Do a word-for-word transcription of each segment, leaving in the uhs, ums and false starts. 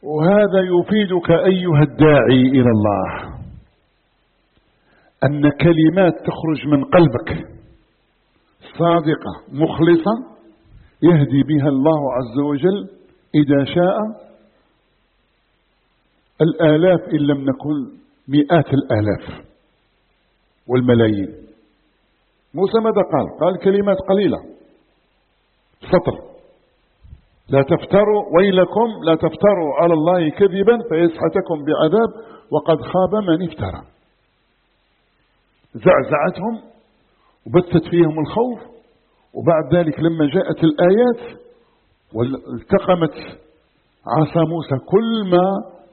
وهذا يفيدك أيها الداعي إلى الله أن كلمات تخرج من قلبك صادقة مخلصة يهدي بها الله عز وجل إذا شاء الآلاف إن لم نكن مئات الآلاف والملايين. موسى ماذا قال؟ قال كلمات قليلة، سطر: لا تفتروا ويلكم لا تفتروا على الله كذبا فيسحتكم بعذاب وقد خاب من افترى. زعزعتهم وبثت فيهم الخوف، وبعد ذلك لما جاءت الآيات والتقمت عصا موسى كل ما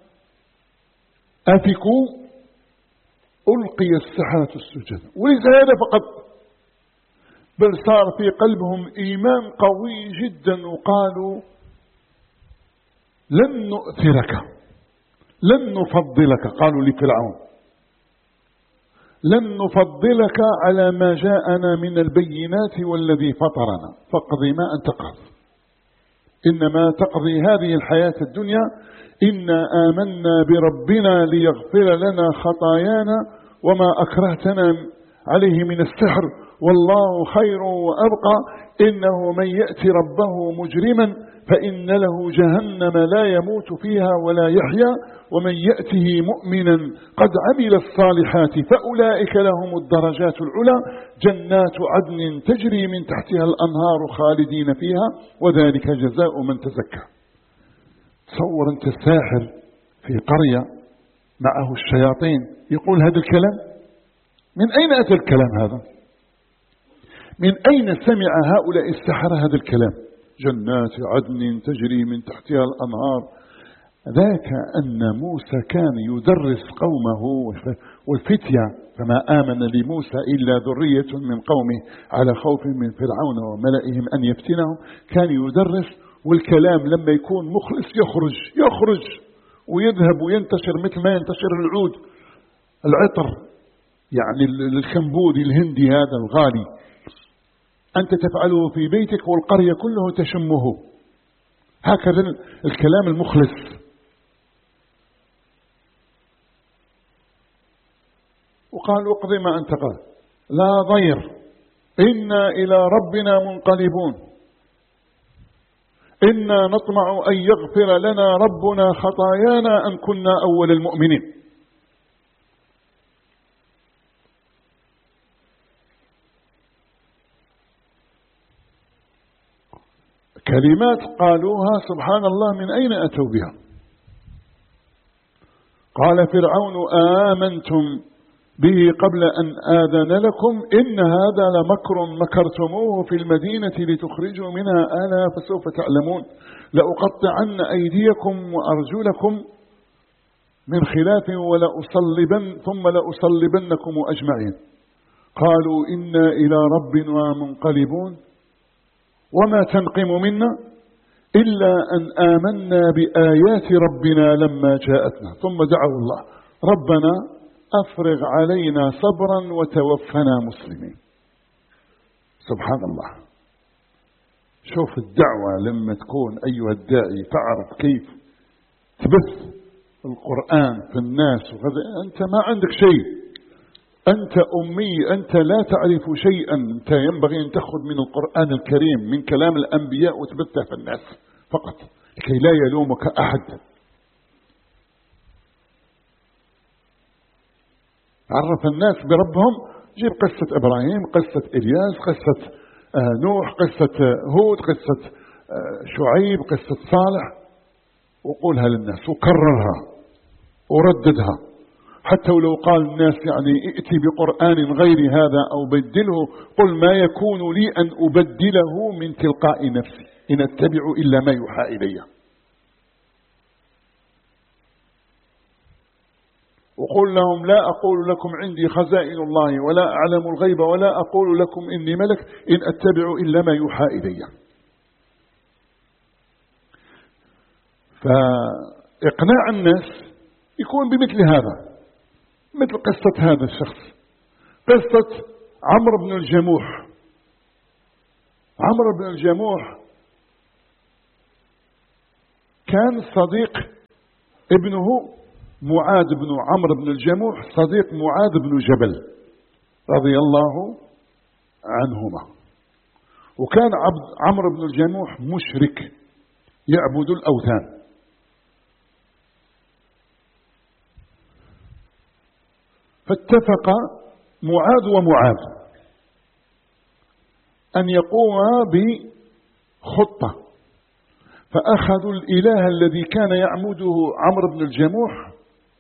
أفكوا ألقي السحرة السجد. وليس هذا فقط، بل صار في قلبهم إيمان قوي جدا، وقالوا لن نؤثرك لن نفضلك، قالوا لفرعون لن نفضلك على ما جاءنا من البينات والذي فطرنا فاقضي ما أنت قاض إنما تقضي هذه الحياة الدنيا إنا آمنا بربنا ليغفر لنا خطايانا وما أكرهتنا عليه من السحر والله خير وأبقى إنه من يأتي ربه مجرما فإن له جهنم لا يموت فيها ولا يحيا ومن يأته مؤمنا قد عمل الصالحات فأولئك لهم الدرجات العلى جنات عدن تجري من تحتها الأنهار خالدين فيها وذلك جزاء من تزكى. تصور أنت الساحر في قرية معه الشياطين يقول هذا الكلام، من أين أتى الكلام هذا؟ من أين سمع هؤلاء السحرة هذا الكلام؟ جنات عدن تجري من تحتها الأنهار. ذاك أن موسى كان يدرس قومه والفتية فما آمن لموسى إلا ذرية من قومه على خوف من فرعون وملئهم أن يفتنهم. كان يدرس، والكلام لما يكون مخلص يخرج يخرج ويذهب وينتشر مثل ما ينتشر العود العطر، يعني الكمبودي الهندي هذا الغالي، أنت تفعله في بيتك والقرية كله تشمه. هكذا الكلام المخلص. وقال اقضي ما أنت قال لا ضير إنا إلى ربنا منقلبون إنا نطمع أن يغفر لنا ربنا خطايانا أن كنا أول المؤمنين. كلمات قالوها سبحان الله من أين أتوا بها؟ قال فرعون آمنتم به قبل أن آذن لكم إن هذا لمكر مكرتموه في المدينة لتخرجوا منها أهلها فسوف تعلمون لأقطعن أيديكم وأرجلكم من خلاف ولأصلبن ثم لأصلبنكم أجمعين. قالوا إنا إلى ربنا منقلبون وما تنقم منا إلا أن آمنا بآيات ربنا لما جاءتنا ثم دعوا الله ربنا أفرغ علينا صبرا وتوفنا مسلمين. سبحان الله. شوف الدعوة لما تكون أيها الداعي تعرف كيف تبث القرآن في الناس وغدا. أنت ما عندك شيء، أنت أمي، أنت لا تعرف شيئا، أنت ينبغي أن تأخذ من القرآن الكريم من كلام الأنبياء وتبثه في الناس فقط لكي لا يلومك أحد. عرف الناس بربهم، جيب قصة إبراهيم، قصة إلياس، قصة نوح، قصة هود، قصة شعيب، قصة صالح، وقولها للناس وكررها ورددها حتى ولو قال الناس يعني ائتي بقرآن غير هذا أو بدله قل ما يكون لي أن أبدله من تلقاء نفسي إن أتبع إلا ما يوحى إلي. وقل لهم لا أقول لكم عندي خزائن الله ولا أعلم الغيب ولا أقول لكم إني ملك إن أتبع إلا ما يوحى إلي. فإقناع الناس يكون بمثل هذا، مثل قصة هذا الشخص، قصة عمرو بن الجموح. عمرو بن الجموح كان صديق ابنه معاذ بن عمرو بن الجموح صديق معاذ بن جبل رضي الله عنهما. وكان عبد عمرو بن الجموح مشرك يعبد الأوثان، فاتفق معاذ ومعاذ أن يقوما بخطة، فأخذوا الإله الذي كان يعبده عمرو بن الجموح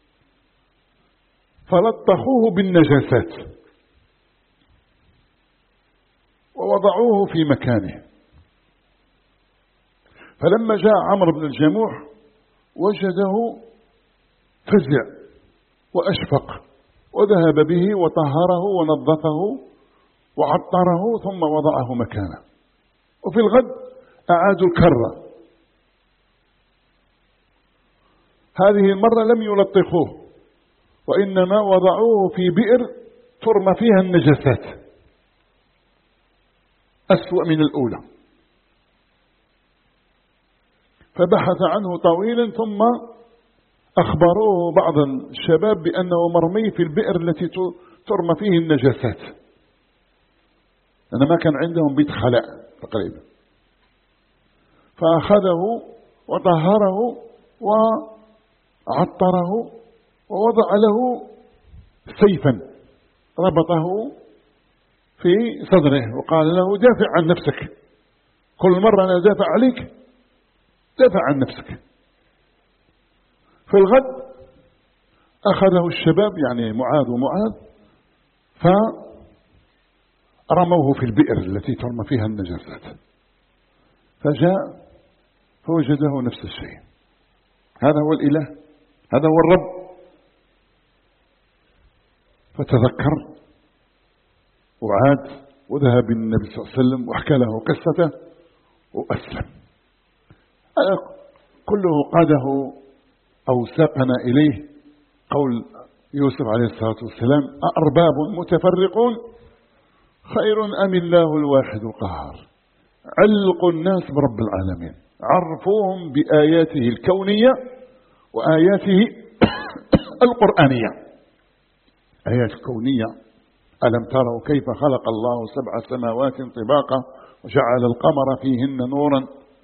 فلطخوه بالنجاسات ووضعوه في مكانه. فلما جاء عمرو بن الجموح وجده فزع وأشفق، وذهب به وطهره ونظفه وعطره ثم وضعه مكانه. وفي الغد أعادوا الكرة، هذه المرة لم يلطخوه وإنما وضعوه في بئر ترمى فيها النجاسات أسوأ من الأولى. فبحث عنه طويلا ثم أخبروه بعض الشباب بأنه مرمي في البئر التي ترمى فيه النجاسات، لأن ما كان عندهم بيت خلاء تقريبا. فأخذه وطهره وعطره ووضع له سيفا ربطه في صدره وقال له دافع عن نفسك، كل مرة أنا دافع عليك، دافع عن نفسك. في الغد أخذه الشباب يعني معاذ ومعاذ فرموه في البئر التي ترمى فيها النجاسات، فجاء فوجده نفس الشيء. هذا هو الإله، هذا هو الرب. فتذكر وعاد وذهب بالنبي صلى الله عليه وسلم وحكى له قصته وأسلم. كله قاده أو ساقنا إليه قول يوسف عليه الصلاة والسلام: أأرباب متفرقون خير أم الله الواحد القهار. علقوا الناس برب العالمين، عرفوهم بآياته الكونية وآياته القرآنية. آيات كونية: ألم تروا كيف خلق الله سبع سماوات طباقا وجعل القمر فيهن نورا،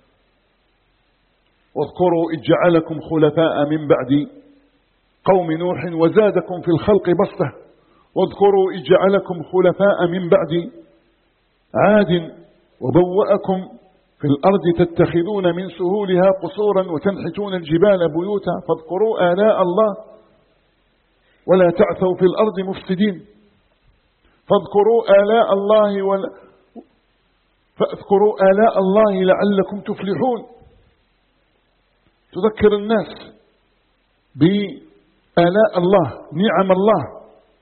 واذكروا إذ جعلكم خلفاء من بعد قوم نوح وزادكم في الخلق بسطة، واذكروا إذ جعلكم خلفاء من بعد عاد وبوأكم في الأرض تتخذون من سهولها قصورا وتنحتون الجبال بيوتا فاذكروا آلاء الله ولا تعثوا في الأرض مفسدين. فاذكروا آلاء الله ولا فاذكروا آلاء الله لعلكم تفلحون. تذكر الناس بآلاء الله، نعم الله.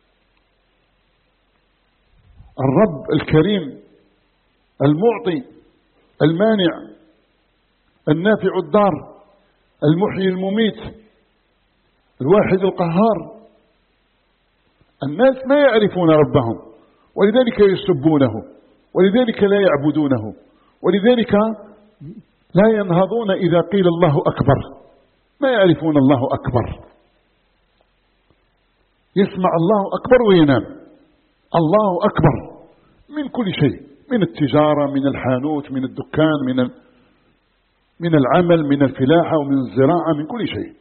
الرب الكريم المعطي المانع النافع الضار المحيي المميت الواحد القهار. الناس ما يعرفون ربهم ولذلك يسبونه، ولذلك لا يعبدونه، ولذلك لا ينهضون إذا قيل الله أكبر، ما يعرفون الله أكبر. يسمع الله أكبر وينام. الله أكبر من كل شيء، من التجارة، من الحانوت، من الدكان، من من العمل، من الفلاحة ومن الزراعة، من كل شيء.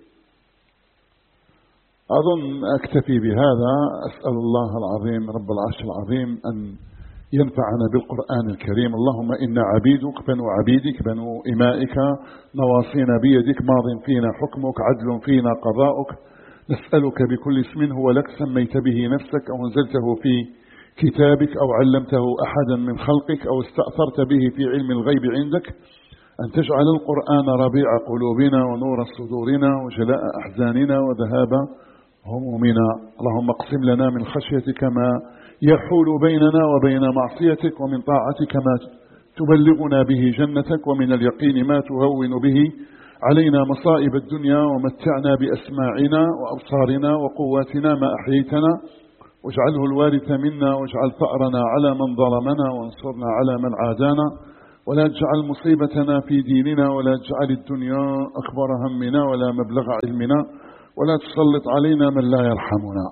أظن أكتفي بهذا. أسأل الله العظيم رب العرش العظيم أن ينفعنا بالقرآن الكريم. اللهم إنا عبيدك بنو عبيدك بنو إمائك نواصينا بيدك ماض فينا حكمك عدل فينا قضاؤك. نسألك بكل اسم هو لك سميت به نفسك أو أنزلته في كتابك أو علمته أحدا من خلقك أو استأثرت به في علم الغيب عندك أن تجعل القرآن ربيع قلوبنا ونور صدورنا وجلاء أحزاننا وذهاب همومنا. اللهم اقسم لنا من خشيتك ما يحول بيننا وبين معصيتك، ومن طاعتك ما تبلغنا به جنتك، ومن اليقين ما تهون به علينا مصائب الدنيا، ومتعنا بأسماعنا وأبصارنا وقواتنا ما أحييتنا، واجعله الوارث منا، واجعل ثأرنا على من ظلمنا، وانصرنا على من عادانا، ولا تجعل مصيبتنا في ديننا، ولا تجعل الدنيا أكبر همنا ولا مبلغ علمنا، ولا تسلط علينا من لا يرحمنا.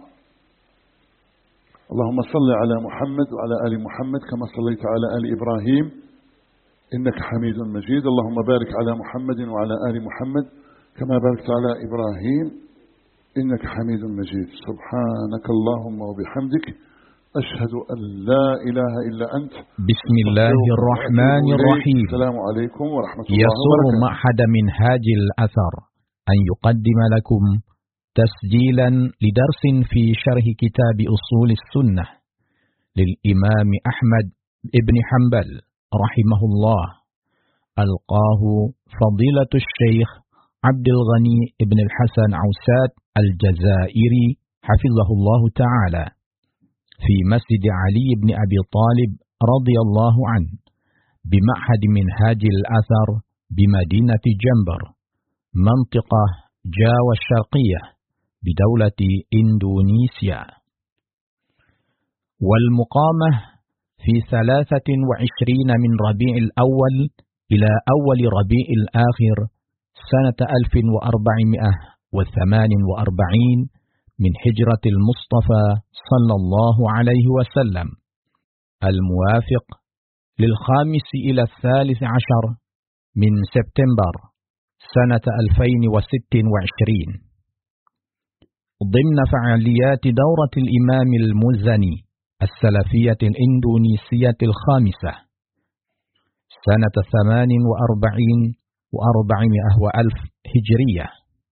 اللهم صل على محمد وعلى آل محمد كما صليت على آل إبراهيم إنك حميد مجيد. اللهم بارك على محمد وعلى آل محمد كما باركت على إبراهيم إنك حميد مجيد. سبحانك اللهم وبحمدك أشهد أن لا إله إلا أنت. بسم الله الرحمن الرحيم. السلام عليكم ورحمة الله يسر وبركاته. معهد منهاج الأثر أن يقدم لكم تسجيلا لدرس في شرح كتاب أصول السنة للإمام أحمد بن حنبل رحمه الله، ألقاه فضيلة الشيخ عبد الغني بن الحسن عوسات الجزائري حفظه الله تعالى في مسجد علي بن أبي طالب رضي الله عنه بمعهد منهاج الأثر بمدينة جنبر منطقة جاوة الشرقية بدولة إندونيسيا، والمقامة في ثلاثة وعشرين من ربيع الأول إلى أول ربيع الآخر سنة ألف وأربعمائة وثمان وأربعين من هجرة المصطفى صلى الله عليه وسلم، الموافق للخامس إلى الثالث عشر من سبتمبر سنة ألفين وست وعشرين، ضمن فعاليات دورة الإمام المزني السلفية الإندونيسية الخامسة سنة ثمان وأربعين وأربعمائة وألف هجرية.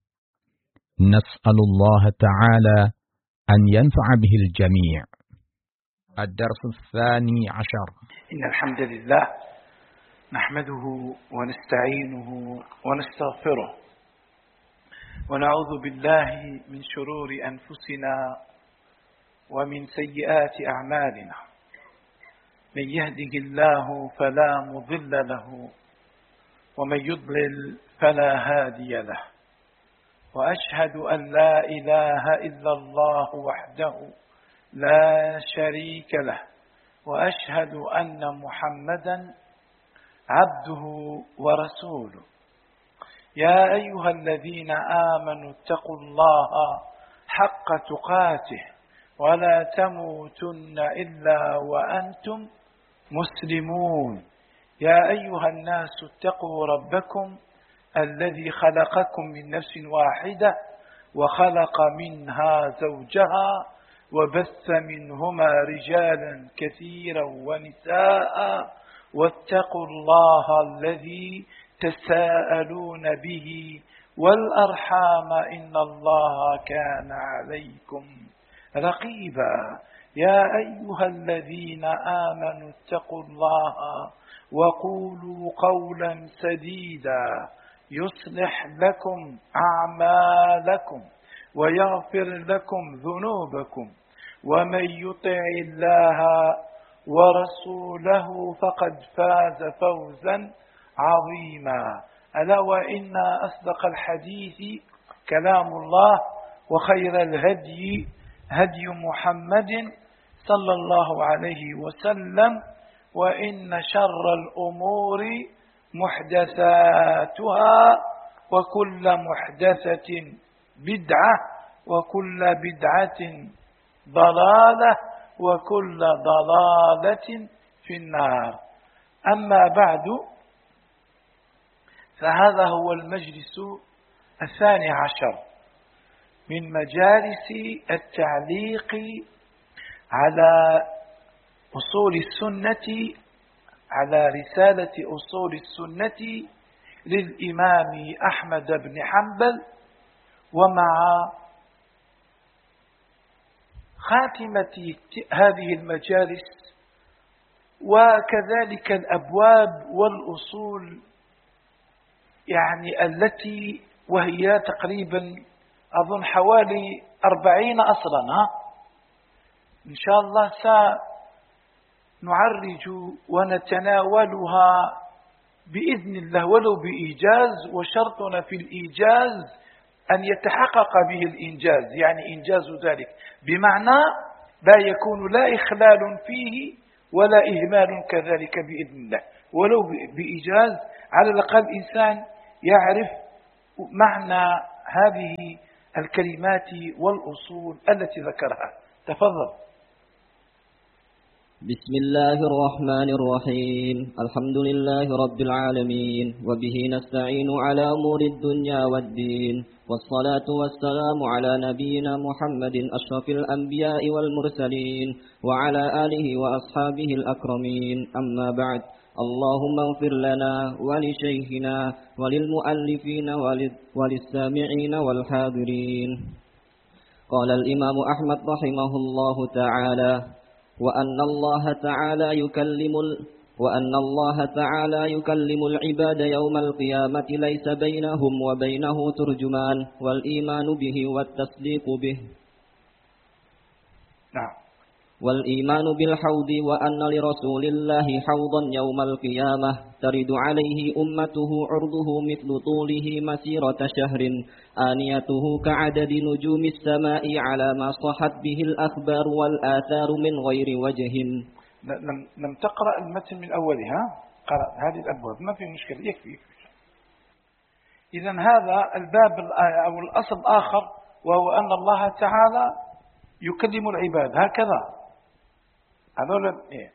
نسأل الله تعالى أن ينفع به الجميع. الدرس الثاني عشر. إن الحمد لله نحمده ونستعينه ونستغفره ونعوذ بالله من شرور أنفسنا ومن سيئات أعمالنا، من يهده الله فلا مضل له ومن يضلل فلا هادي له، وأشهد أن لا إله إلا الله وحده لا شريك له، وأشهد أن محمدا عبده ورسوله. يا أيها الذين آمنوا اتقوا الله حق تقاته ولا تموتن إلا وأنتم مسلمون. يا أيها الناس اتقوا ربكم الذي خلقكم من نفس واحدة وخلق منها زوجها وبث منهما رجالا كثيرا ونساء، واتقوا الله الذي تساءلون به والأرحام إن الله كان عليكم رقيبا. يا أيها الذين آمنوا اتقوا الله وقولوا قولا سديدا يصلح لكم أعمالكم ويغفر لكم ذنوبكم، ومن يطع الله ورسوله فقد فاز فوزا عظيما. ألا وإن أصدق الحديث كلام الله، وخير الهدي هدي محمد صلى الله عليه وسلم، وإن شر الأمور محدثاتها، وكل محدثة بدعة، وكل بدعة ضلالة، وكل ضلالة في النار. أما بعد، فهذا هو المجلس الثاني عشر من مجالس التعليق على أصول السنة، على رسالة أصول السنة للإمام أحمد بن حنبل، ومع خاتمة هذه المجالس وكذلك الأبواب والأصول يعني التي وهي تقريبا أظن حوالي أربعين أصلا، ها إن شاء الله سنعرج ونتناولها بإذن الله ولو بإيجاز، وشرطنا في الإيجاز أن يتحقق به الإنجاز، يعني إنجاز ذلك بمعنى لا يكون لا إخلال فيه ولا إهمال كذلك بإذن الله. ولو بإيجاز، على الأقل إنسان يعرف معنى هذه الكلمات والأصول التي ذكرها. تفضل. بسم الله الرحمن الرحيم. الحمد لله رب العالمين، وبه نستعين على أمور الدنيا والدين، والصلاة والسلام على نبينا محمد أشرف الأنبياء والمرسلين، وعلى آله وأصحابه الأكرمين. أما بعد، اللهم اغفر لنا ولشيخنا وللمؤلفين وللسامعين والحاضرين. قال الإمام أحمد رحمه الله تعالى: وأن الله تعالى يكلم وأن الله تعالى يكلم العباد يوم القيامة ليس بينهم وبينه ترجمان، والإيمان به والتصديق به. نعم. والإيمان بالحوض، وأن لرسول الله حوضا يوم القيامة ترد عليه أمته عرضه مثل طوله مسيرة شهر، آنيته كعدد نجوم السماء، على ما صحت به الأخبار والآثار من غير وجه. لم لم تقرأ المتن من أولها، قرأ هذه الأبواب، ما في مشكلة، يكفي. إذن هذا الباب أو الأصل آخر، وهو أن الله تعالى يكلم العباد هكذا. هذول إيه؟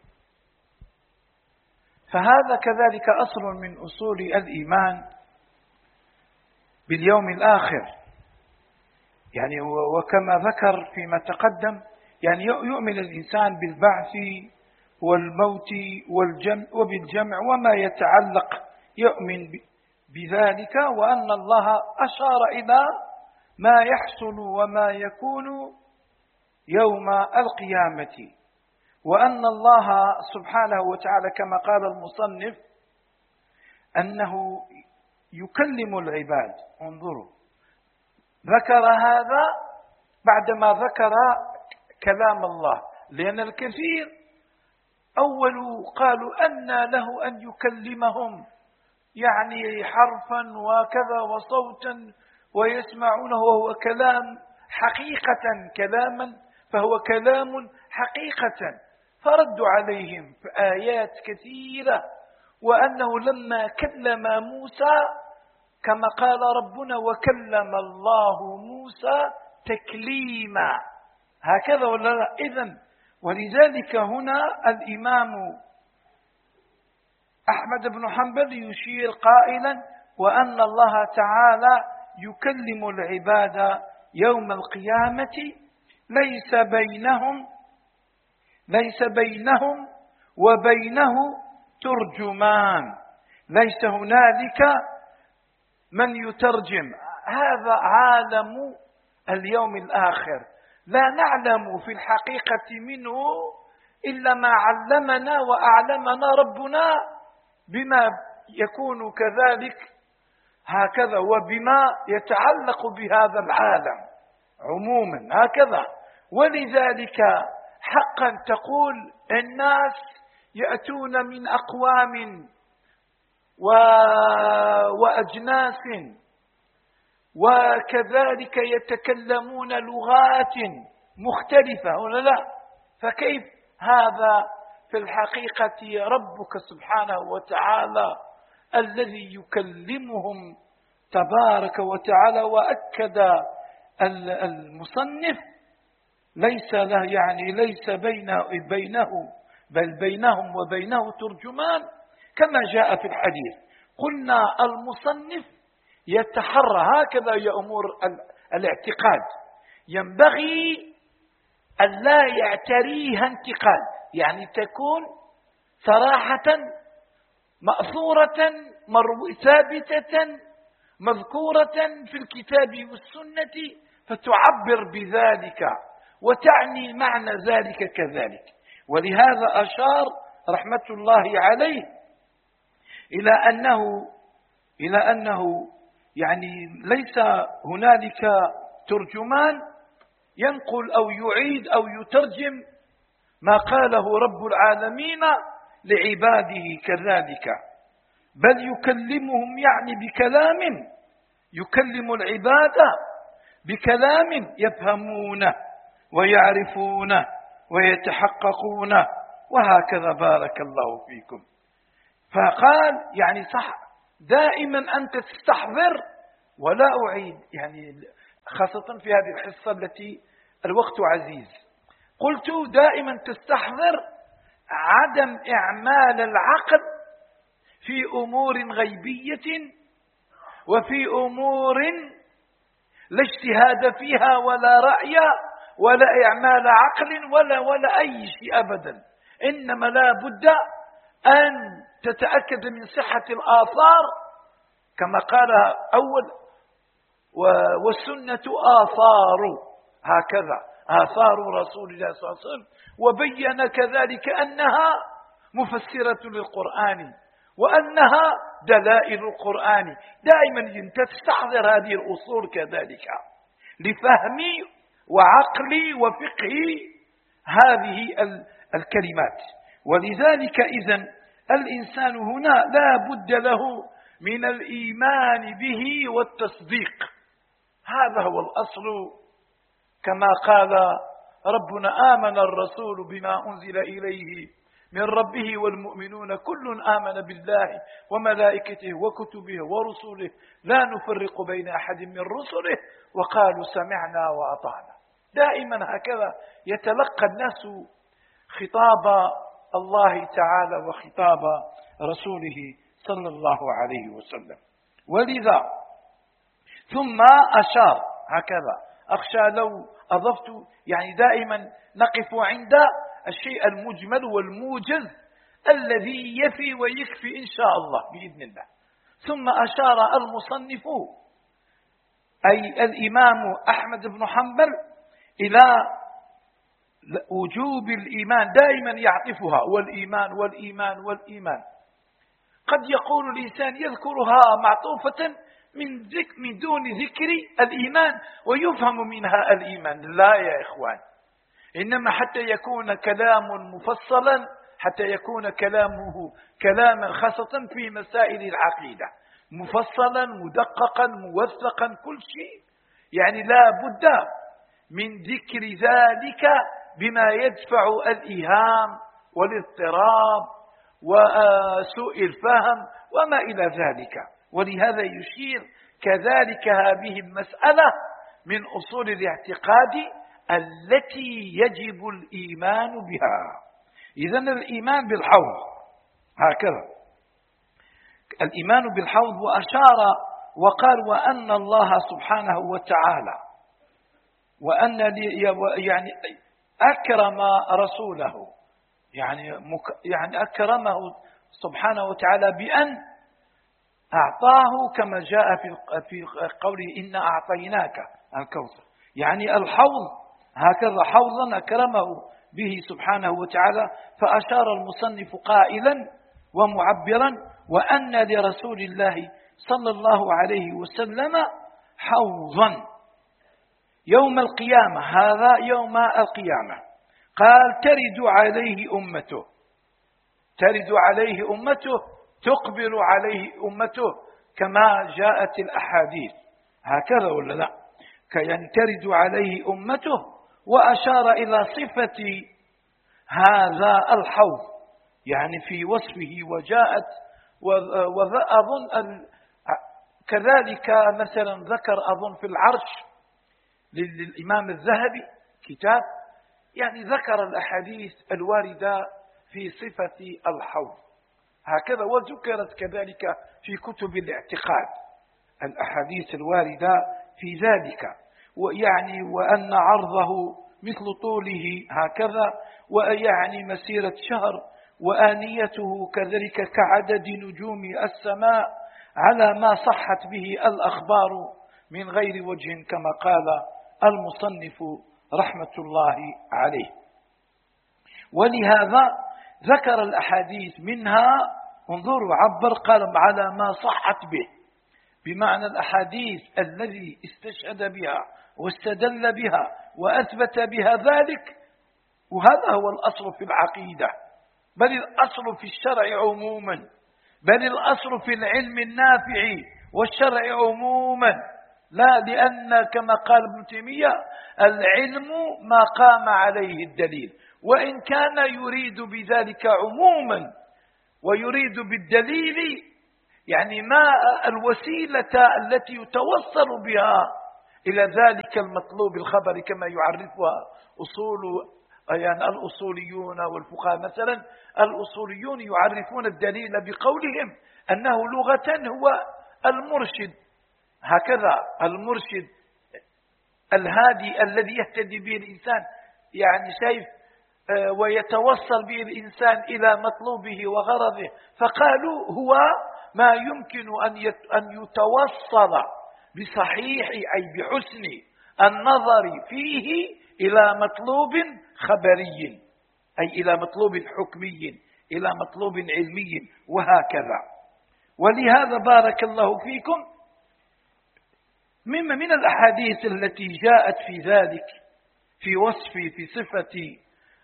فهذا كذلك أصل من أصول الإيمان باليوم الآخر، يعني وكما ذكر فيما تقدم، يعني يؤمن الإنسان بالبعث والموت والجمع وبالجمع وما يتعلق، يؤمن بذلك، وأن الله أشار إلى ما يحصل وما يكون يوم القيامة، وأن الله سبحانه وتعالى كما قال المصنف أنه يكلم العباد. انظروا، ذكر هذا بعدما ذكر كلام الله، لأن الكثير أول قالوا أن له أن يكلمهم، يعني حرفا وكذا وصوتا ويسمعونه، وهو كلام حقيقة، كلاما فهو كلام حقيقة. فردوا عليهم في آيات كثيرة، وأنه لما كلم موسى كما قال ربنا: وكلم الله موسى تكليما، هكذا ولا لا؟ إذن ولذلك هنا الإمام أحمد بن حنبل يشير قائلا: وأن الله تعالى يكلم العباد يوم القيامة ليس بينهم ليس بينهم وبينه ترجمان، ليس هنالك من يترجم. هذا عالم اليوم الآخر، لا نعلم في الحقيقة منه إلا ما علمنا وأعلمنا ربنا بما يكون كذلك هكذا، وبما يتعلق بهذا العالم عموما هكذا. ولذلك حقا تقول الناس يأتون من أقوام وأجناس، وكذلك يتكلمون لغات مختلفة ولا لا؟ فكيف هذا في الحقيقة ربك سبحانه وتعالى الذي يكلمهم تبارك وتعالى. وأكد المصنف ليس له، يعني ليس بينه بينه بل بينهم وبينه ترجمان، كما جاء في الحديث. قلنا المصنف يتحرى، هكذا هي أمور الاعتقاد، ينبغي أن لا يعتريها انتقاد، يعني تكون صراحة مأثورة ثابتة مذكورة في الكتاب والسنة، فتعبر بذلك وتعني معنى ذلك كذلك. ولهذا أشار رحمة الله عليه إلى أنه إلى أنه يعني ليس هنالك ترجمان ينقل أو يعيد أو يترجم ما قاله رب العالمين لعباده كذلك، بل يكلمهم يعني بكلام، يكلم العباد بكلام يفهمونه ويعرفونه ويتحققونه، وهكذا بارك الله فيكم. فقال يعني صح دائما أنت تستحضر، ولا أعيد يعني خاصة في هذه الحصة التي الوقت عزيز، قلت دائما تستحضر عدم إعمال العقل في أمور غيبية وفي أمور لا اجتهاد فيها ولا رأي ولا إعمال عقل ولا ولا أي شيء أبدا، إنما لا بد أن تتأكد من صحة الآثار كما قال أول والسنة آثار، هكذا آثار رسول الله صلى الله عليه وسلم، وبين كذلك أنها مفسرة للقرآن وأنها دلائل القرآن. دائما أنت تستحضر هذه الأصول كذلك لفهم وعقل وفقه هذه الكلمات. ولذلك إذن الإنسان هنا لا بد له من الإيمان به والتصديق، هذا هو الأصل. كما قال ربنا آمن الرسول بما أنزل إليه من ربه والمؤمنون كل آمن بالله وملائكته وكتبه ورسله لا نفرق بين أحد من رسله وقالوا سمعنا وأطعنا. دائما هكذا يتلقى الناس خطاب الله تعالى وخطاب رسوله صلى الله عليه وسلم. ولذا ثم أشار هكذا، أخشى لو أضفت يعني دائما نقف عند الشيء المجمل والموجز الذي يفي ويكفي إن شاء الله بإذن الله. ثم أشار المصنف أي الإمام أحمد بن حنبل إلى وجوب الإيمان، دائما يعطفها والإيمان والإيمان والإيمان. قد يقول الإنسان يذكرها معطوفة من, ذك من دون ذكر الإيمان ويفهم منها الإيمان، لا يا إخوان، إنما حتى يكون كلام مفصلا، حتى يكون كلامه كلاما خاصة في مسائل العقيدة مفصلا مدققا موثقا كل شيء، يعني لا بد من ذكر ذلك بما يدفع الإيهام والاضطراب وسوء الفهم وما إلى ذلك. ولهذا يشير كذلك هذه المسألة من أصول الاعتقاد التي يجب الإيمان بها. إذن الإيمان بالحوض هكذا، الإيمان بالحوض. وأشار وقال وأن الله سبحانه وتعالى وأن يعني أكرم رسوله، يعني يعني أكرمه سبحانه وتعالى بأن أعطاه كما جاء في في قوله إن أعطيناك الكوثر، يعني الحوض هكذا حوضا أكرمه به سبحانه وتعالى. فأشار المصنف قائلا ومعبرا وأن لرسول الله صلى الله عليه وسلم حوضا يوم القيامة، هذا يوم القيامة. قال ترد عليه أمته، ترد عليه أمته، تقبل عليه أمته كما جاءت الأحاديث هكذا ولا لا؟ يعني ترد عليه أمته. وأشار إلى صفة هذا الحوض يعني في وصفه وجاءت، وأظن كذلك مثلا ذكر أظن في العرش للإمام الذهبي كتاب يعني ذكر الأحاديث الواردة في صفة الحوض هكذا، وذكرت كذلك في كتب الاعتقاد الأحاديث الواردة في ذلك، ويعني وأن عرضه مثل طوله هكذا، ويعني مسيرة شهر، وآنيته كذلك كعدد نجوم السماء على ما صحت به الأخبار من غير وجه كما قال المصنف رحمة الله عليه. ولهذا ذكر الأحاديث منها، انظروا عبر قال على ما صحت به، بمعنى الأحاديث الذي استشهد بها واستدل بها وأثبت بها ذلك. وهذا هو الأصل في العقيدة، بل الأصل في الشرع عموما، بل الأصل في العلم النافع والشرع عموما، لا لأن كما قال ابن تيمية العلم ما قام عليه الدليل، وإن كان يريد بذلك عموما ويريد بالدليل يعني ما الوسيلة التي يتوصل بها إلى ذلك المطلوب الخبري كما يعرفها أصول يعني الأصوليون والفقهاء. مثلا الأصوليون يعرفون الدليل بقولهم أنه لغة هو المرشد، هكذا المرشد الهادي الذي يهتدي به الإنسان، يعني شايف ويتوصل به الإنسان إلى مطلوبه وغرضه، فقالوا هو ما يمكن أن يتوصل بصحيح أي بحسن النظر فيه إلى مطلوب خبري، أي إلى مطلوب حكمي، إلى مطلوب علمي، وهكذا. ولهذا بارك الله فيكم مما من الأحاديث التي جاءت في ذلك في وصف في صفة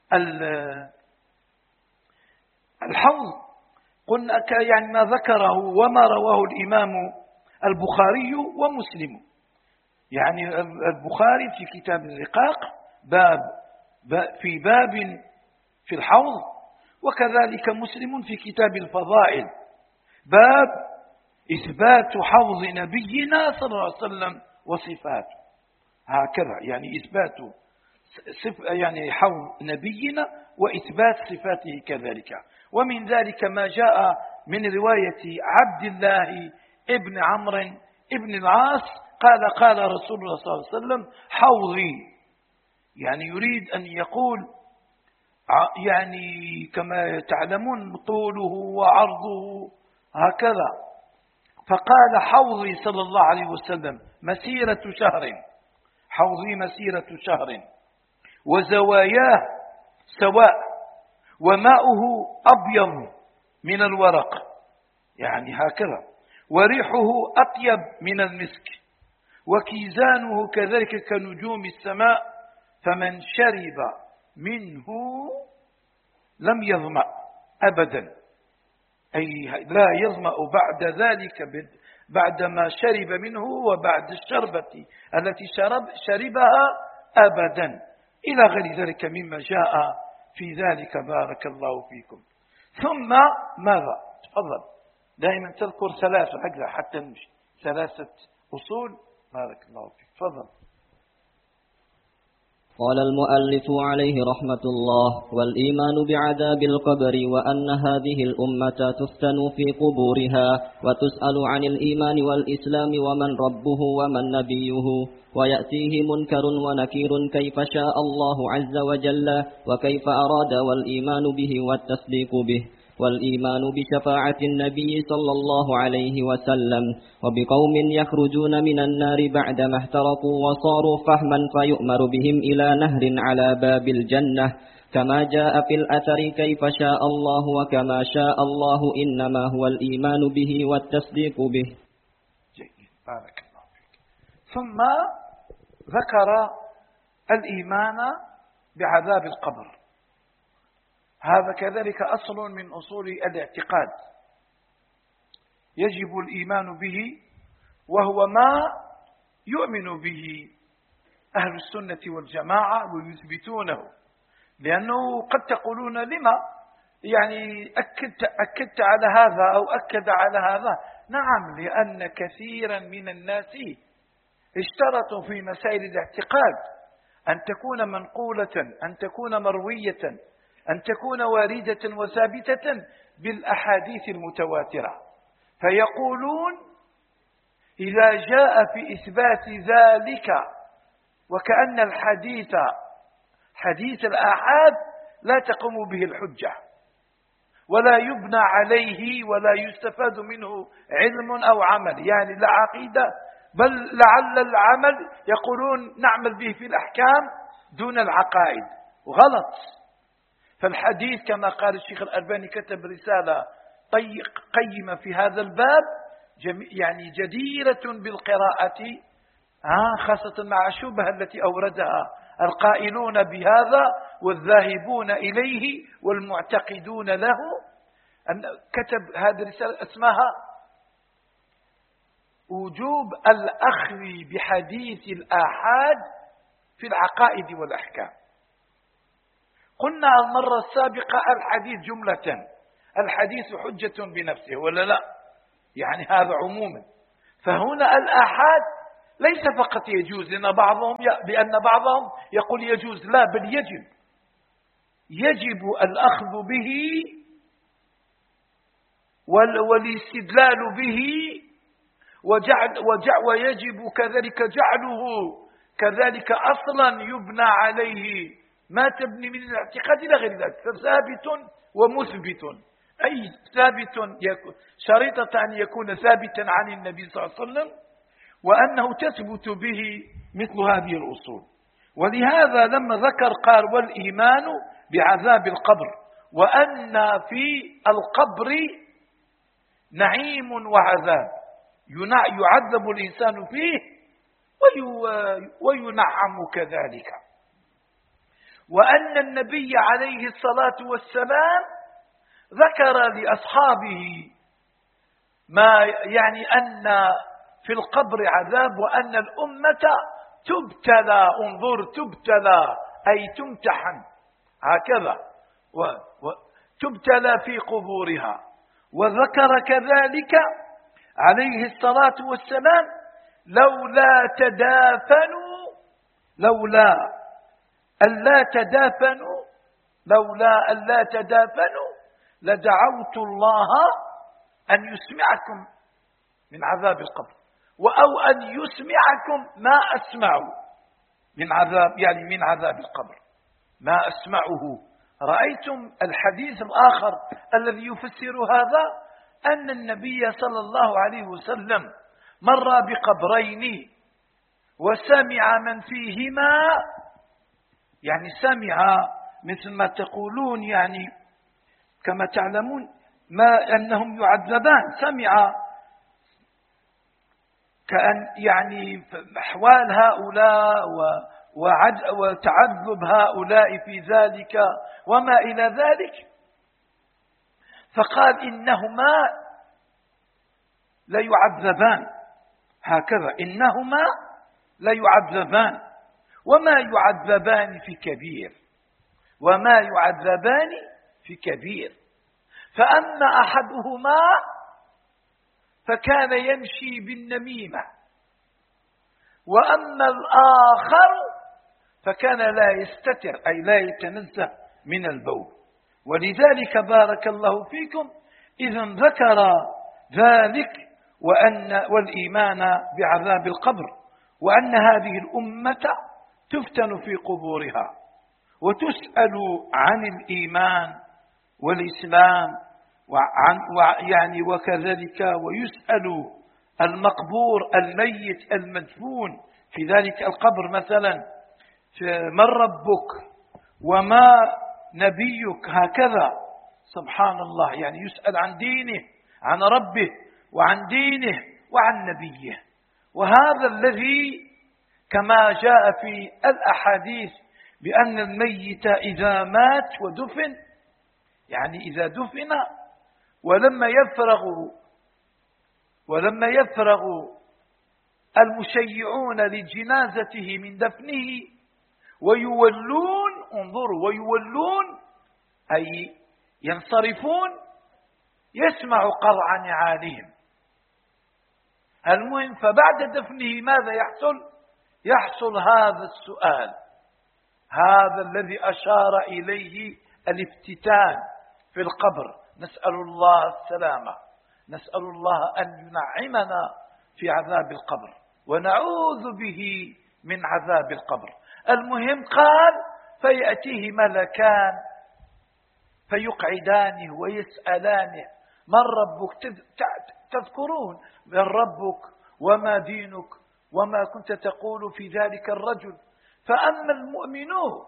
الحوض، قلنا يعني ما ذكره وما رواه الإمام البخاري ومسلم. يعني البخاري في كتاب الرقاق باب في باب في الحوض، وكذلك مسلم في كتاب الفضائل باب إثبات حوض نبينا صلى الله عليه وسلم وصفاته، هكذا يعني إثبات يعني حوض نبينا وإثبات صفاته كذلك. ومن ذلك ما جاء من رواية عبد الله ابن عمرو ابن العاص قال قال رسول الله صلى الله عليه وسلم حوضي، يعني يريد أن يقول يعني كما تعلمون طوله وعرضه هكذا، فقال حوضي صلى الله عليه وسلم مسيرة شهر، حوضي مسيرة شهر، وزواياه سواء، وماؤه أبيض من الورق، يعني هكذا، وريحه أطيب من المسك، وكيزانه كذلك كنجوم السماء، فمن شرب منه لم يظمأ أبدا، أي لا يظمأ بعد ذلك بعدما شرب منه وبعد الشربة التي شرب شربها أبدا، إلى غير ذلك مما جاء في ذلك. بارك الله فيكم. ثم ماذا؟ تفضل، دائما تذكر ثلاثة هكذا حتى نمشي، ثلاثة أصول. بارك الله فيك، تفضل. قال المؤلف عليه رحمة الله: والإيمان بعذاب القبر، وأن هذه الأمة تفتن في قبورها، وتسأل عن الإيمان والإسلام ومن ربه ومن نبيه، ويأتيه منكر ونكير كيف شاء الله عز وجل وكيف أراد، والإيمان به والتصديق به، والإيمان بشفاعة النبي صلى الله عليه وسلم، وبقوم يخرجون من النار بعدما احترقوا وصاروا فحما فيؤمر بهم إلى نهر على باب الجنة، كما جاء في الأثر كيف شاء الله وكما شاء الله، إنما هو الإيمان به والتصديق به. جيد، بارك الله فيك. ثم ذكر الإيمان بعذاب القبر، هذا كذلك أصل من أصول الاعتقاد يجب الإيمان به، وهو ما يؤمن به أهل السنة والجماعة ويثبتونه. لأنه قد تقولون لما يعني أكدت, أكدت على هذا أو أكد على هذا. نعم، لأن كثيرا من الناس اشترطوا في مسائل الاعتقاد أن تكون منقولة، أن تكون مروية، أن تكون واردة وثابتة بالأحاديث المتواترة، فيقولون إذا جاء في إثبات ذلك وكأن الحديث حديث الآحاد لا تقوم به الحجة ولا يبنى عليه ولا يستفاد منه علم أو عمل، يعني لا عقيدة، بل لعل العمل يقولون نعمل به في الأحكام دون العقائد، وغلط. فالحديث كما قال الشيخ الألباني كتب رسالة قيمة في هذا الباب، يعني جديرة بالقراءة، خاصة مع الشبهة التي أوردها القائلون بهذا والذاهبون إليه والمعتقدون له. أن كتب هذه الرسالة اسمها وجوب الأخذ بحديث الآحاد في العقائد والأحكام. قلنا المرة السابقة الحديث جملة، الحديث حجة بنفسه ولا لا؟ يعني هذا عموما. فهنا الآحاد ليس فقط يجوز، لأن بعضهم لأن بعضهم يقول يجوز، لا بل يجب يجب الأخذ به والاستدلال به وجعل وجع ويجب كذلك جعله كذلك أصلا يبنى عليه ما تبني من الاعتقاد إلى غير ذلك، ثابت ومثبت. أي ثابت يكون شريطة أن يكون ثابتا عن النبي صلى الله عليه وسلم، وأنه تثبت به مثل هذه الأصول. ولهذا لما ذكر قال والإيمان بعذاب القبر، وأن في القبر نعيم وعذاب يعذب الإنسان فيه وينعم كذلك، وأن النبي عليه الصلاة والسلام ذكر لأصحابه ما يعني أن في القبر عذاب، وأن الأمة تبتلى، انظر تبتلى أي تمتحن هكذا وتبتلى في قبورها. وذكر كذلك عليه الصلاة والسلام لولا تدافنوا لولا ألا تدافنوا لولا ألا تدافنوا لدعوت الله أن يسمعكم من عذاب القبر، أو أن يسمعكم ما أسمع من عذاب، يعني من عذاب القبر ما أسمعه. رأيتم الحديث الآخر الذي يفسر هذا أن النبي صلى الله عليه وسلم مر بقبرين وسمع من فيهما، يعني سمع مثل ما تقولون، يعني كما تعلمون ما أنهم يعذبان، سمع كأن يعني أحوال هؤلاء وتعذب هؤلاء في ذلك وما إلى ذلك، فقال إنهما ليعذبان، هكذا إنهما ليعذبان وما يعذبان في كبير وما يعذبان في كبير. فأما أحدهما فكان يمشي بالنميمة، وأما الآخر فكان لا يستتر أي لا يتنزه من البول. ولذلك بارك الله فيكم إذن ذكر ذلك وأن والإيمان بعذاب القبر، وأن هذه الأمة تفتن في قبورها وتسأل عن الإيمان والإسلام وعن يعني وكذلك ويسأل المقبور الميت المدفون في ذلك القبر مثلا من ربك وما نبيك، هكذا سبحان الله، يعني يسأل عن دينه عن ربه وعن دينه وعن نبيه. وهذا الذي كما جاء في الأحاديث بأن الميت إذا مات ودفن، يعني إذا دفن ولما يفرغ ولما يفرغ المشيعون لجنازته من دفنه ويولون، انظروا ويولون أي ينصرفون، يسمع قرع نعالهم. المهم فبعد دفنه ماذا يحصل؟ يحصل هذا السؤال، هذا الذي أشار إليه الافتتان في القبر. نسأل الله السلامة، نسأل الله أن ينعمنا في عذاب القبر ونعوذ به من عذاب القبر. المهم قال فيأتيه ملكان فيقعدانه ويسألانه من ربك، تذكرون من ربك وما دينك وما كنت تقول في ذلك الرجل. فأما المؤمنون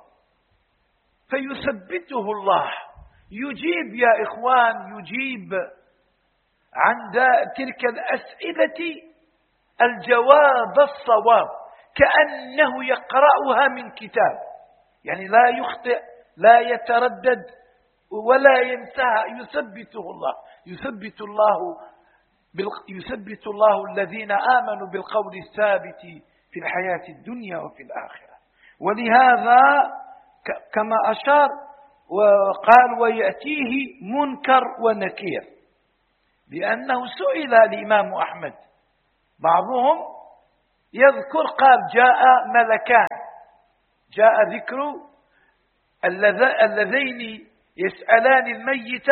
فيثبته الله، يجيب يا إخوان، يجيب عن تلك الأسئلة الجواب الصواب كأنه يقرأها من كتاب، يعني لا يخطئ لا يتردد ولا ينساها. يثبته الله يثبت الله يثبت الله الذين آمنوا بالقول الثابت في الحياة الدنيا وفي الآخرة. ولهذا كما أشار وقال ويأتيه منكر ونكير، لأنه سئل الإمام أحمد، بعضهم يذكر قال جاء ملكان، جاء ذكر اللذين يسألان الميت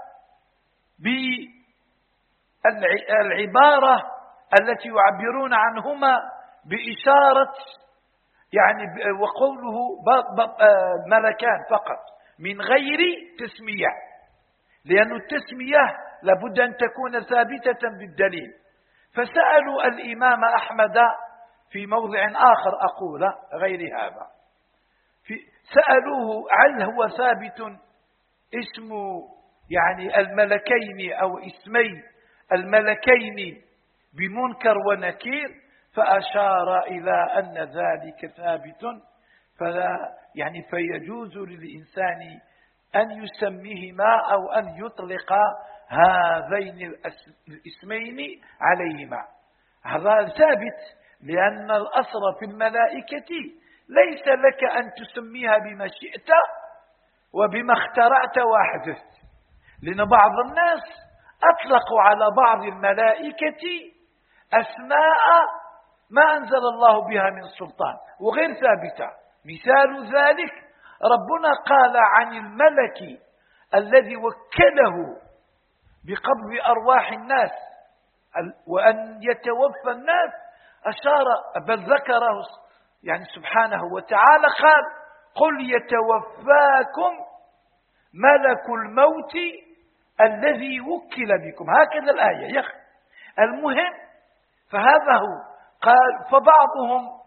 بالعبارة التي يعبرون عنهما بإشارة يعني وقوله ملكان فقط من غير تسمية، لأن التسمية لابد أن تكون ثابتة بالدليل. فسألوا الإمام أحمد في موضع آخر أقول غير هذا، في سألوه هل هو ثابت اسم يعني الملكين أو اسمي الملكين بمنكر ونكير، فأشار إلى أن ذلك ثابت، فلا يعني فيجوز للإنسان أن يسميهما أو أن يطلق هذين الاسمين عليهما. هذا ثابت، لأن الأصل في الملائكة ليس لك أن تسميها بما شئت وبما اخترعت وأحدثت، لأن بعض الناس أطلقوا على بعض الملائكة أسماء ما أنزل الله بها من سلطان وغير ثابتة. مثال ذلك ربنا قال عن الملك الذي وكله بقبض أرواح الناس وأن يتوفى الناس، أشار بل ذكره يعني سبحانه وتعالى قال قل يتوفاكم ملك الموت الذي وكل بكم، هكذا الآية يخ. المهم فهذا هو قال، فبعضهم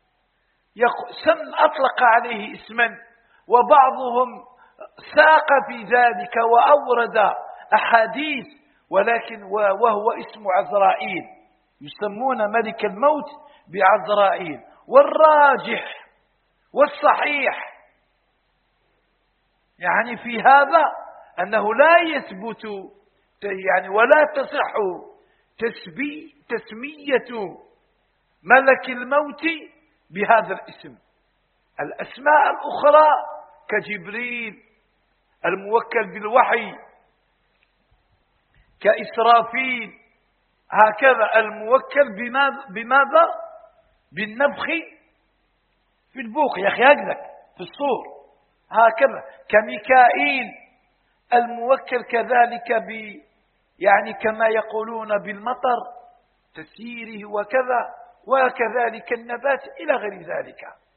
سم أطلق عليه اسما، وبعضهم ساق في ذلك وأورد أحاديث، ولكن وهو اسم عزرائيل، يسمون ملك الموت بعزرائيل. والراجح والصحيح يعني في هذا أنه لا يثبت يعني ولا تصح تسبي تسمية ملك الموت بهذا الاسم. الأسماء الأخرى كجبريل الموكل بالوحي، كإسرافيل، هكذا الموكل بماذا, بماذا؟ بالنفخ في البوق يا أخي هكذا في الصور، هكذا كميكائيل الموكل كذلك ب يعني كما يقولون بالمطر تسييره وكذا، وكذلك النبات إلى غير ذلك.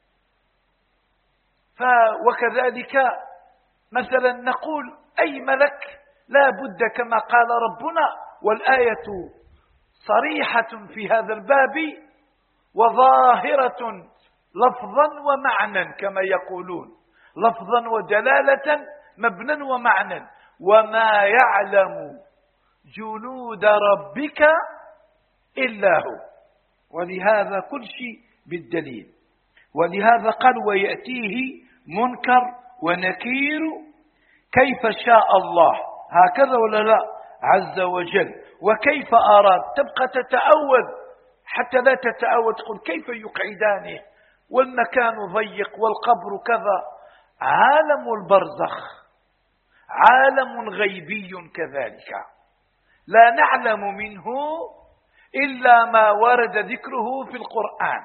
وكذلك مثلا نقول أي ملك لا بد كما قال ربنا، والآية صريحة في هذا الباب وظاهرة لفظا ومعنى كما يقولون، لفظا ودلالة مبنى ومعنى، وما يعلم جنود ربك إلا هو، ولهذا كل شيء بالدليل. ولهذا قال ويأتيه منكر ونكير كيف شاء الله، هكذا ولا لا عز وجل، وكيف أراد. تبقى تتأول حتى لا تتأول تقول كيف يقعدانه والمكان ضيق والقبر كذا. عالم البرزخ عالم غيبي كذلك، لا نعلم منه إلا ما ورد ذكره في القرآن،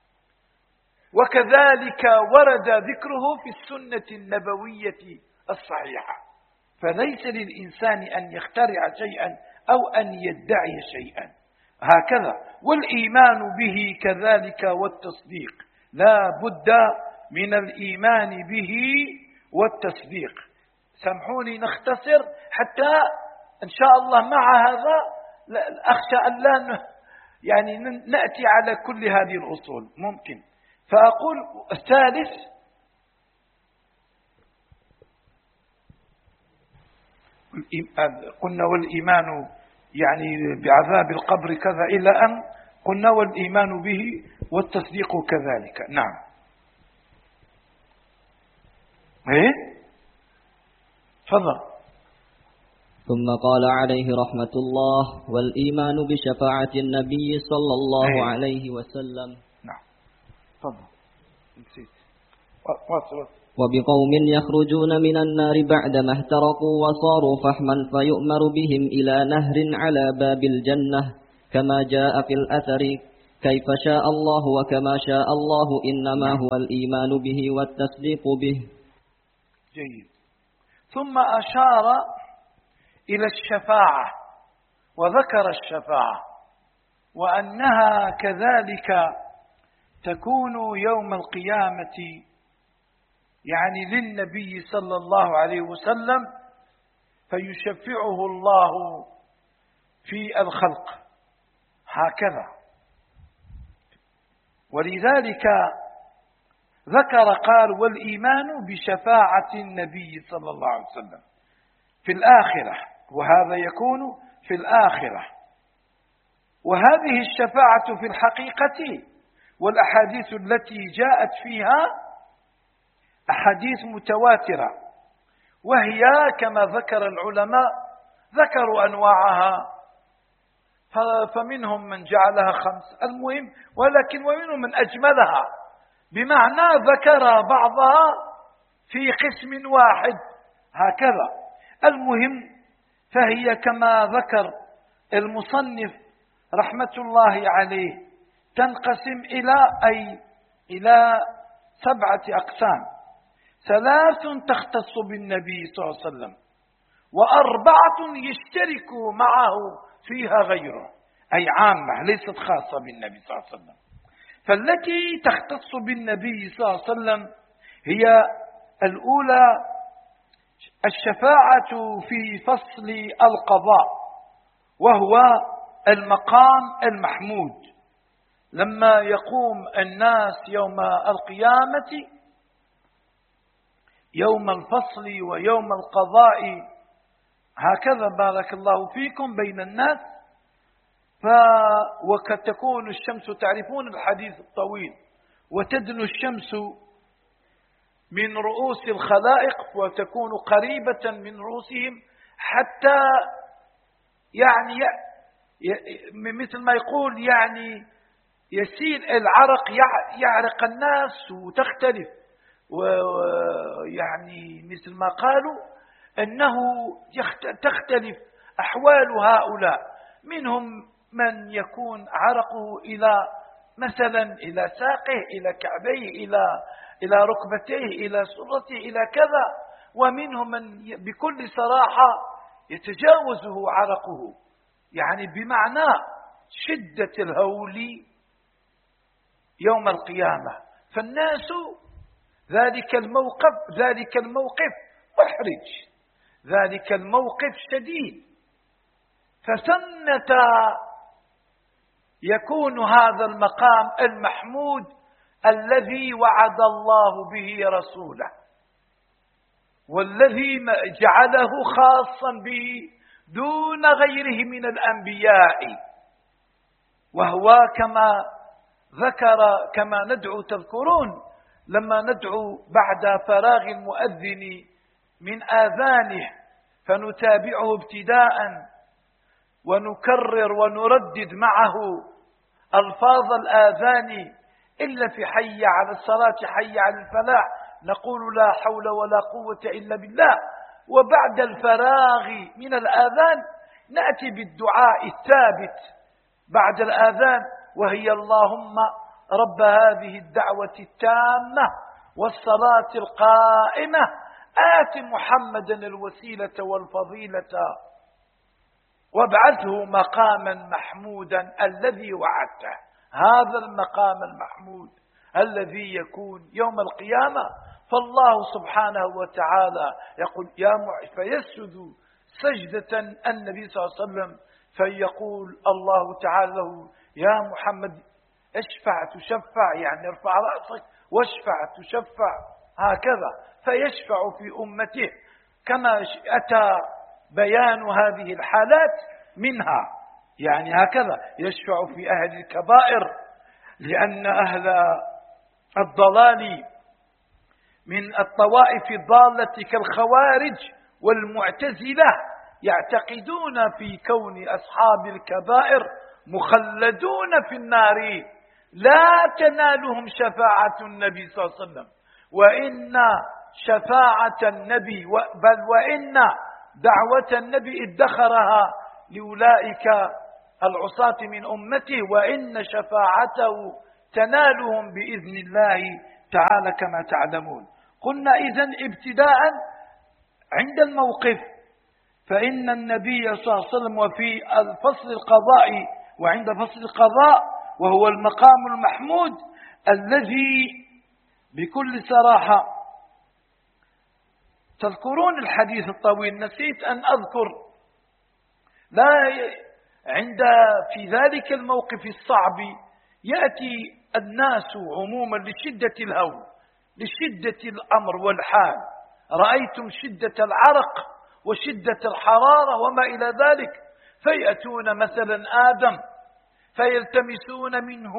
وكذلك ورد ذكره في السنة النبوية الصحيحة. فليس للإنسان أن يخترع شيئا أو أن يدعي شيئا، هكذا. والإيمان به كذلك والتصديق، لا بد من الإيمان به والتصديق. سامحوني نختصر حتى إن شاء الله مع هذا أخشى أن لا يعني نأتي على كل هذه الأصول ممكن. فأقول الثالث قلنا والإيمان يعني بعذاب القبر كذا إلى أن قلنا والإيمان به والتصديق كذلك. نعم ايه تفضل. ثم قال عليه رحمة الله والإيمان بشفاعة النبي صلى الله ايه. عليه وسلم. نعم تفضل نسيت. وبقوم يخرجون من النار بعدما احترقوا وصاروا فحما فيؤمر بهم إلى نهر على باب الجنة كما جاء في الأثر كيف شاء الله وكما شاء الله إنما هو الإيمان به والتصديق به. جيد. ثم أشار إلى الشفاعة وذكر الشفاعة وأنها كذلك تكون يوم القيامة يعني للنبي صلى الله عليه وسلم فيشفعه الله في الخلق هكذا. ولذلك ذكر قال والإيمان بشفاعة النبي صلى الله عليه وسلم في الآخرة، وهذا يكون في الآخرة. وهذه الشفاعة في الحقيقة والأحاديث التي جاءت فيها أحاديث متواترة، وهي كما ذكر العلماء ذكروا أنواعها، فمنهم من جعلها خمس المهم، ولكن ومنهم من أجملها بمعنى ذكر بعضها في قسم واحد هكذا. المهم فهي كما ذكر المصنف رحمة الله عليه تنقسم إلى أي إلى سبعة أقسام: ثلاث تختص بالنبي صلى الله عليه وسلم، وأربعة يشترك معه فيها غيره، أي عامة ليست خاصة بالنبي صلى الله عليه وسلم. فالتي تختص بالنبي صلى الله عليه وسلم هي الأولى الشفاعة في فصل القضاء، وهو المقام المحمود لما يقوم الناس يوم القيامة يوم الفصل ويوم القضاء هكذا بارك الله فيكم بين الناس. ف وقد تكون الشمس، تعرفون الحديث الطويل، وتدنو الشمس من رؤوس الخلائق وتكون قريبة من رؤوسهم حتى يعني مثل ما يقول يعني يسيل العرق يعرق الناس وتختلف، ويعني مثل ما قالوا أنه تختلف أحوال هؤلاء، منهم من يكون عرقه إلى مثلا إلى ساقه إلى كعبيه إلى إلى ركبتيه إلى سرته إلى كذا، ومنهم من بكل صراحة يتجاوزه عرقه، يعني بمعنى شدة الهول يوم القيامة. فالناس ذلك الموقف ذلك الموقف محرج، ذلك الموقف شديد، فسنة يكون هذا المقام المحمود الذي وعد الله به رسوله، والذي جعله خاصا به دون غيره من الأنبياء، وهو كما ذكر كما ندعو تذكرون لما ندعو بعد فراغ المؤذن من آذانه فنتابعه ابتداء ونكرر ونردد معه ألفاظ الآذان إلا في حي على الصلاة حي على الفلاح نقول لا حول ولا قوة إلا بالله. وبعد الفراغ من الآذان نأتي بالدعاء الثابت بعد الآذان، وهي اللهم رب هذه الدعوة التامة والصلاة القائمة آت محمدا الوسيلة والفضيلة وابعثه مقاما محمودا الذي وعدته. هذا المقام المحمود الذي يكون يوم القيامة، فالله سبحانه وتعالى يقول يا فيسجد سجدة النبي صلى الله عليه وسلم فيقول الله تعالى له يا محمد اشفع تشفع، يعني ارفع رأسك واشفع تشفع هكذا، فيشفع في أمته كما أتى بيان هذه الحالات منها، يعني هكذا يشفع في أهل الكبائر، لأن أهل الضلال من الطوائف الضالة كالخوارج والمعتزلة يعتقدون في كون أصحاب الكبائر مخلدون في النار لا تنالهم شفاعة النبي صلى الله عليه وسلم، وإن شفاعة النبي بل وإن دعوة النبي ادخرها لأولئك العصاة من أمته، وإن شفاعته تنالهم بإذن الله تعالى كما تعلمون. قلنا إذن ابتداء عند الموقف فإن النبي صلى الله عليه وسلم وفي الفصل القضائي وعند فصل القضاء وهو المقام المحمود الذي بكل صراحة تذكرون الحديث الطويل، نسيت أن أذكر لا عند في ذلك الموقف الصعب يأتي الناس عموما لشدة الهول لشدة الأمر والحال، رأيتم شدة العرق وشدة الحرارة وما إلى ذلك، فيأتون مثلا آدم فيلتمسون منه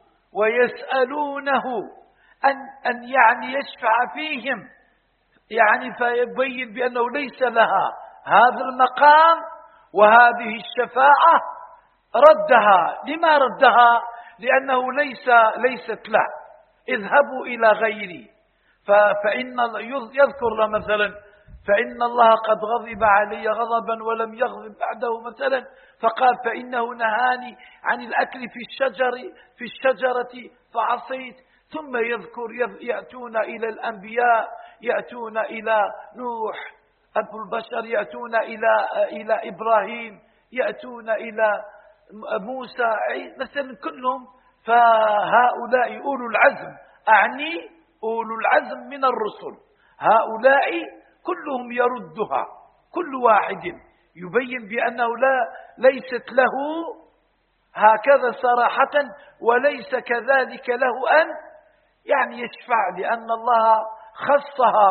ويسألونه أن, أن يعني يشفع فيهم، يعني فيبين بأنه ليس لها هذا المقام وهذه الشفاعة، ردها. لما ردها؟ لأنه ليس ليست له، اذهبوا إلى غيري. فإن يذكر مثلا فإن الله قد غضب علي غضبا ولم يغضب بعده مثلا، فقال فإنه نهاني عن الأكل في الشجر في الشجرة فعصيت. ثم يذكر يأتون إلى الأنبياء، يأتون إلى نوح أبو البشر، يأتون إلى إلى إبراهيم، يأتون إلى موسى مثلا كلهم. فهؤلاء أولو العزم، أعني أولو العزم من الرسل، هؤلاء كلهم يردها، كل واحد يبين بأنه لا ليست له هكذا صراحة، وليس كذلك له أن يعني يشفع، لأن الله خصها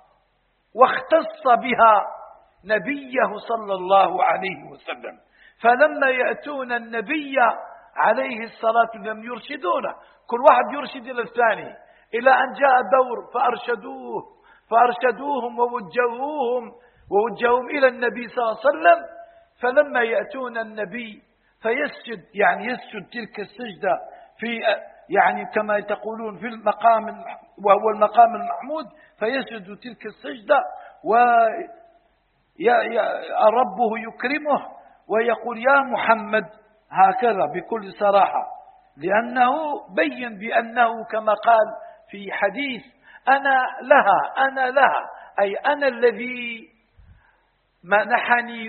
واختص بها نبيه صلى الله عليه وسلم. فلما يأتون النبي عليه الصلاة لم يرشدونه، كل واحد يرشد إلى الثاني، إلى أن جاء دور فأرشدوه فأرشدوهم ووجهوهم ووجههم إلى النبي صلى الله عليه وسلم. فلما يأتون النبي فيسجد، يعني يسجد تلك السجدة في يعني كما تقولون في المقام وهو المقام المحمود، فيسجد تلك السجدة وربه يكرمه ويقول يا محمد، هكذا بكل صراحة، لأنه بين بأنه كما قال في حديث أنا لها أنا لها أي أنا الذي منحني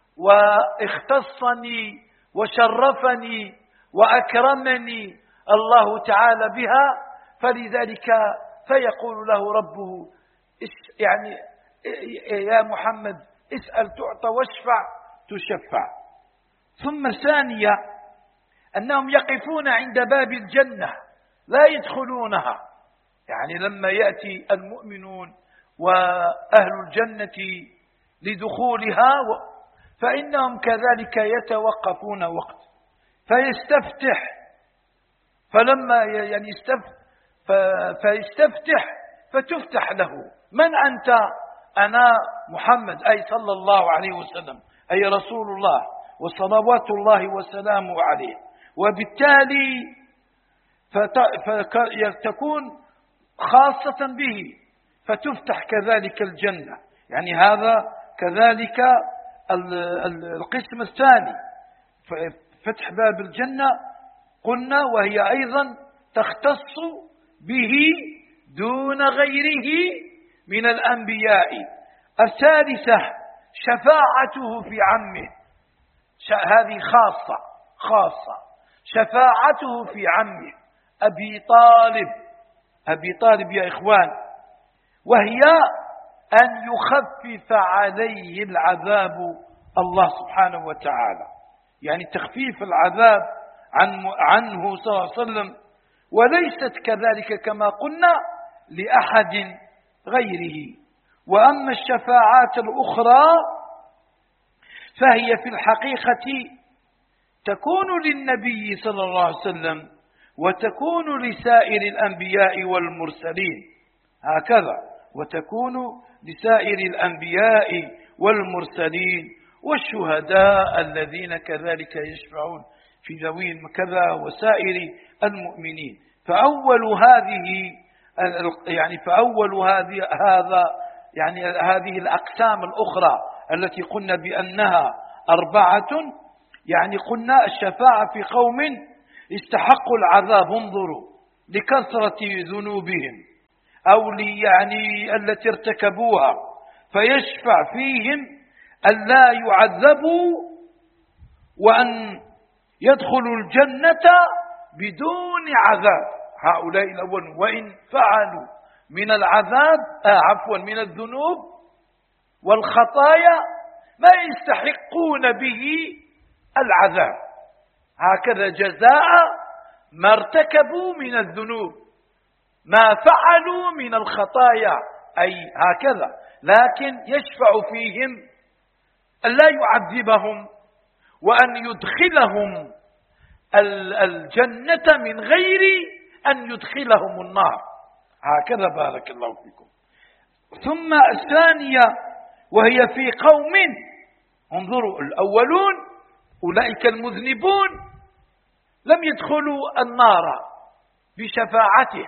واختصني وشرفني وأكرمني الله تعالى بها، فلذلك فيقول له ربه يعني يا محمد اسأل تعطى واشفع تشفع. ثم ثانيا أنهم يقفون عند باب الجنة لا يدخلونها، يعني لما يأتي المؤمنون وأهل الجنة لدخولها فإنهم كذلك يتوقفون وقت فيستفتح، فلما يعني فيستفتح فتفتح له من أنت؟ أنا محمد أي صلى الله عليه وسلم أي رسول الله وصلوات الله وسلامه عليه. وبالتالي فتكون خاصة به فتفتح كذلك الجنة، يعني هذا كذلك القسم الثاني فتح باب الجنة قلنا، وهي أيضا تختص به دون غيره من الأنبياء. الثالثة شفاعته في عمه، هذه خاصة خاصة شفاعته في عمه أبي طالب أبي طالب يا إخوان، وهي أن يخفف عليه العذاب الله سبحانه وتعالى، يعني تخفيف العذاب عن عنه صلى الله عليه وسلم، وليست كذلك كما قلنا لأحد غيره. وأما الشفاعات الأخرى فهي في الحقيقة تكون للنبي صلى الله عليه وسلم وتكون لسائر الأنبياء والمرسلين، هكذا وتكون لسائر الأنبياء والمرسلين والشهداء الذين كذلك يشفعون في ذوي كذا وسائر المؤمنين. فأول هذه يعني فأول هذه هذا يعني هذه الأقسام الأخرى التي قلنا بأنها أربعة، يعني قلنا الشفاعة في قوم استحقوا العذاب، انظروا لكثرة ذنوبهم أو لي يعني التي ارتكبوها، فيشفع فيهم أن لا يعذبوا وأن يدخلوا الجنة بدون عذاب. هؤلاء الأول وإن فعلوا من العذاب آه عفوا من الذنوب والخطايا ما يستحقون به العذاب، هكذا جزاء ما ارتكبوا من الذنوب، ما فعلوا من الخطايا أي هكذا، لكن يشفع فيهم أن لا يعذبهم وأن يدخلهم الجنة من غير أن يدخلهم النار، هكذا بارك الله فيكم. ثم الثانية وهي في قوم، انظروا الأولون أولئك المذنبون لم يدخلوا النار بشفاعته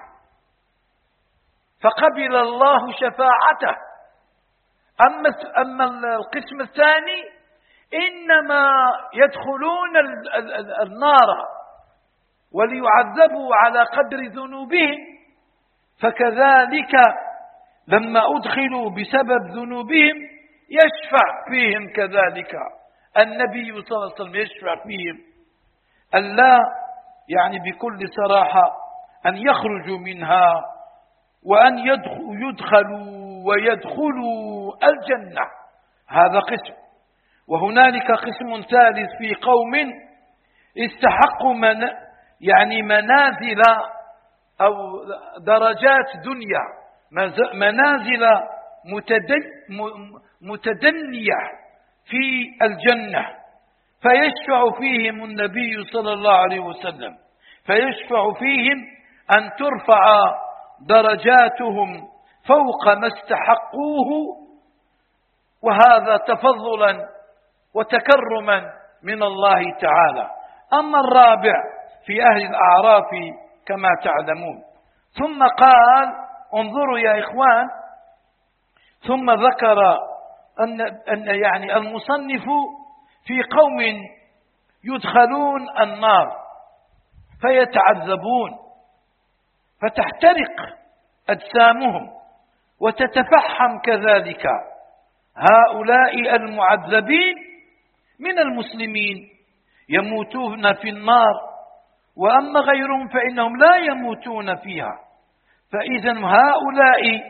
فقبل الله شفاعته، أما أما القسم الثاني إنما يدخلون النار وليعذبوا على قدر ذنوبهم، فكذلك لما أدخلوا بسبب ذنوبهم يشفع فيهم كذلك النبي صلى الله عليه وسلم، يشفع فيهم ألا يعني بكل صراحة أن يخرجوا منها وأن يدخلوا ويدخلوا الجنة، هذا قسم. وهنالك قسم ثالث في قوم استحقوا من يعني منازل أو درجات دنيا، منازل متدنية في الجنة، فيشفع فيهم النبي صلى الله عليه وسلم، فيشفع فيهم أن ترفع درجاتهم فوق ما استحقوه، وهذا تفضلا وتكرما من الله تعالى. أما الرابع في أهل الأعراف كما تعلمون. ثم قال انظروا يا إخوان، ثم ذكر أن, أن يعني المصنف في قوم يدخلون النار فيتعذبون فتحترق أجسامهم وتتفحم كذلك، هؤلاء المعذبين من المسلمين يموتون في النار، وأما غيرهم فإنهم لا يموتون فيها. فإذا هؤلاء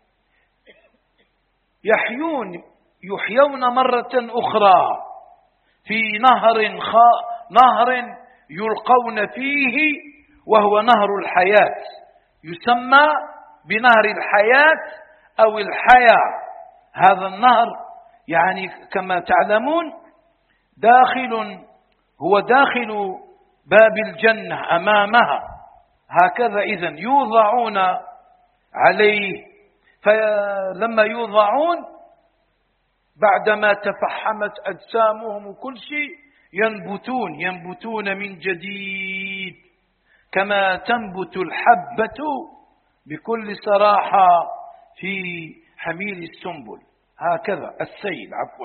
يحيون يحيون مرة أخرى في نهر خا نهر يلقون فيه وهو نهر الحياة، يسمى بنهر الحياة أو الحياة. هذا النهر يعني كما تعلمون داخل هو داخل باب الجنة أمامها، هكذا إذن يوضعون عليه، فلما يوضعون بعدما تفحمت أجسامهم وكل شيء ينبتون ينبتون من جديد كما تنبت الحبة بكل صراحة في حميل السنبل، هكذا السيل عفوا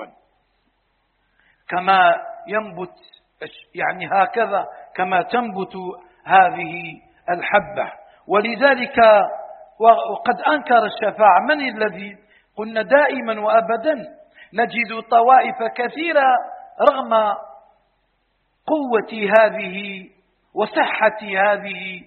كما ينبت يعني هكذا كما تنبت هذه الحبة. ولذلك وقد أنكر الشفاعة من الذي قلنا دائما وأبدا نجد طوائف كثيرة رغم قوة هذه وصحة هذه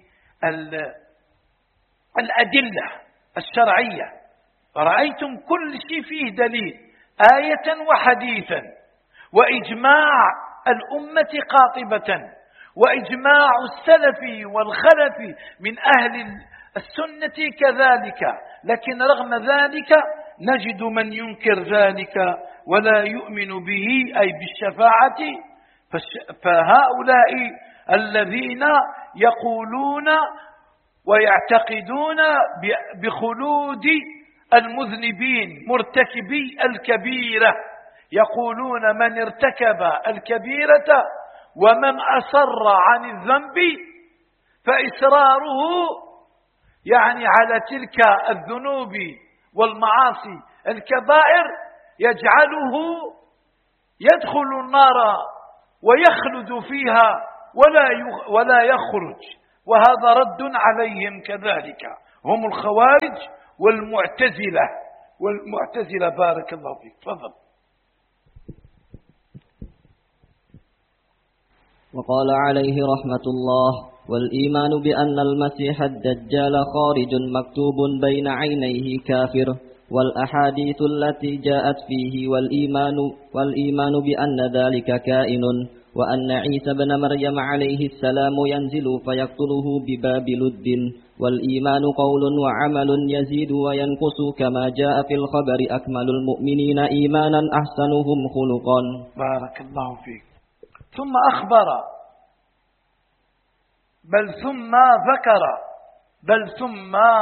الأدلة الشرعية، رأيتم كل شيء فيه دليل آية وحديثا وإجماع الأمة قاطبة وإجماع السلف والخلف من أهل السنة كذلك، لكن رغم ذلك نجد من ينكر ذلك ولا يؤمن به أي بالشفاعة. فهؤلاء الذين يقولون ويعتقدون بخلود المذنبين مرتكبي الكبيرة، يقولون من ارتكب الكبيرة ومن أصر عن الذنب فإصراره يعني على تلك الذنوب والمعاصي الكبائر يجعله يدخل النار ويخلد فيها ولا ولا يخرج، وهذا رد عليهم كذلك، هم الخوارج والمعتزلة والمعتزلة بارك الله فيك. تفضل. وقال عليه رحمة الله: والإيمان بأن المسيح الدجال خارج مكتوب بين عينيه كافر، والأحاديث التي جاءت فيه، والإيمان, والإيمان بأن ذلك كائن، وأن عيسى بن مريم عليه السلام ينزل فيقتله بباب لد، والإيمان قول وعمل يزيد وينقص، كما جاء في الخبر: أكمل المؤمنين إيمانا أحسنهم خلقا. بارك الله فيك. ثم أخبر، بل ثم ذكر، بل ثم